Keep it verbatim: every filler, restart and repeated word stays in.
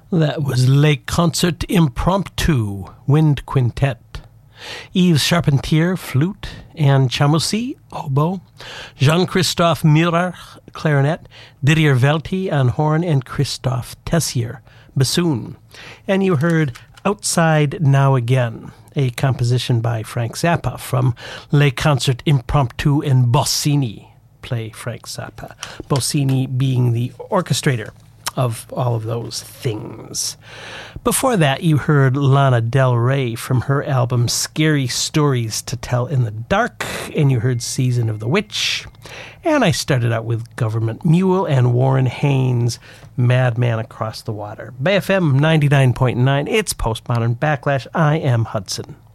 That was Lake Concert Impromptu, Wind Quintet. Yves Charpentier, flute, Anne Chamoussi, oboe, Jean-Christophe Murer, clarinet, Didier Velti on horn, and Christophe Tessier, bassoon. And you heard Outside Now Again, a composition by Frank Zappa from Les Concerts Impromptus and Bossini, play Frank Zappa. Bossini being the orchestrator of all of those things. Before that, you heard Lana Del Rey from her album Scary Stories to Tell in the Dark, and you heard Season of the Witch. And I started out with Government Mule and Warren Haynes' Madman Across the Water. B F M ninety-nine point nine, it's Postmodern Backlash. I am Hudson.